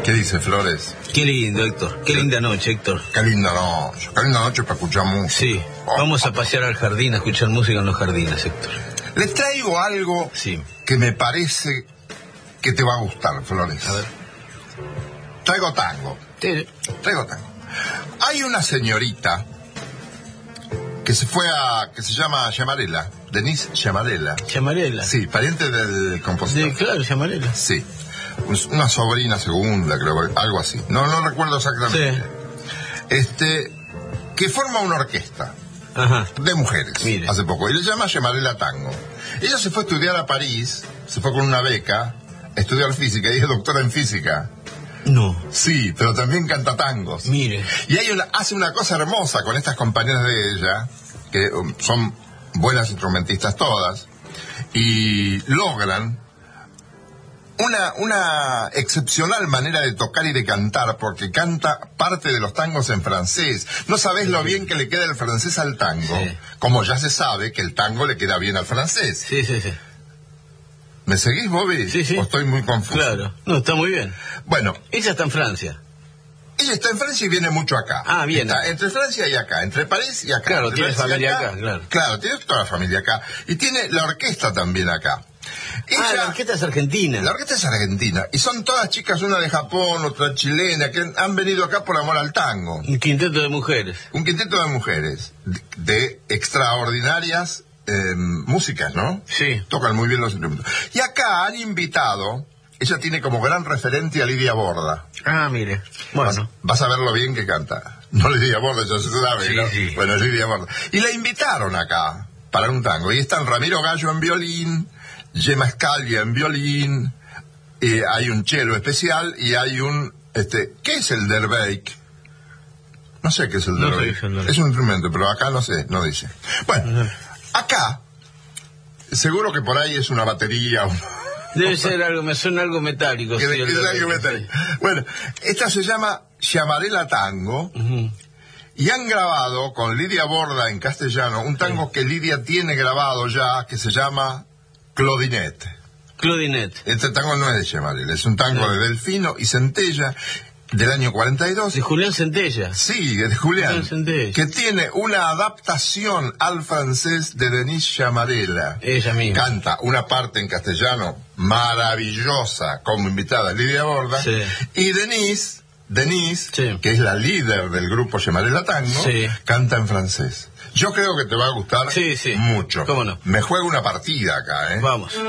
¿Qué dice, Flores? Qué lindo, Héctor. Qué linda noche, Héctor. Qué linda noche para escuchar música. Sí, vamos a pasear al jardín, a escuchar música en los jardines, Héctor. Les traigo algo que me parece que te va a gustar, Flores. A ver. Traigo tango. Sí. Traigo tango. Hay una señorita que se llama Llamarela, Denise Llamarela. ¿Llamarela? Sí, pariente del compositor. Claro, Llamarela. Sí. Una sobrina segunda, creo, algo así. No recuerdo exactamente. Sí. Que forma una orquesta. Ajá. De mujeres. Mire. Hace poco. Y le llama Llamarela Tango. Ella se fue a estudiar a París, se fue con una beca, a estudiar física, y es doctora en física. No. Sí, pero también canta tangos. Mire. Y hace una cosa hermosa con estas compañeras de ella, que son buenas instrumentistas todas, y logran una excepcional manera de tocar y de cantar, porque canta parte de los tangos en francés. No sabés lo bien que le queda el francés al tango, como ya se sabe que el tango le queda bien al francés. Sí. ¿Me seguís, Bobby? Sí. ¿O estoy muy confuso? Claro. No, está muy bien. Bueno. Ella está en Francia. Ella está en Francia y viene mucho acá. Ah, bien. Está entre Francia y acá, entre París y acá. Claro, entre tiene familia acá, claro. Claro, tiene toda la familia acá. Y tiene la orquesta también acá. La orquesta es argentina. La orquesta es argentina. Y son todas chicas, una de Japón, otra chilena, que han venido acá por amor al tango. Un quinteto de mujeres. Un quinteto de mujeres. De extraordinarias músicas, ¿no? Sí. Tocan muy bien los instrumentos. Y acá han invitado, ella tiene como gran referente a Lidia Borda. Ah, mire. Bueno. Vas a ver lo bien que canta. No Lidia Borda, ya se sabe, ¿no? Sí. Bueno, Lidia Borda. Y la invitaron acá para un tango. Y están Ramiro Gallo en violín, Gemma Scaglia en violín, hay un cello especial y hay un... ¿Qué es el derbeik? No sé qué es el derbeik. Es un instrumento, pero acá no sé, no dice. Bueno, acá, seguro que por ahí es una batería. Debe ser algo, me suena algo metálico. Es algo metálico. Bueno, esta se llama Llamarela Tango. Y han grabado con Lidia Borda en castellano un tango que Lidia tiene grabado ya, que se llama Claudinette. Este tango no es de Llamarela, es un tango de Delfino y Centella del año 42. ¿De Julián Centella? Sí, de Julián Centella. Que tiene una adaptación al francés de Denise Llamarela. Ella misma. Canta una parte en castellano maravillosa como invitada Lidia Borda. Sí. Y Denise, que es la líder del grupo Llamarela Tango, canta en francés. Yo creo que te va a gustar mucho. ¿Cómo no? Me juego una partida acá, ¿eh? Vamos.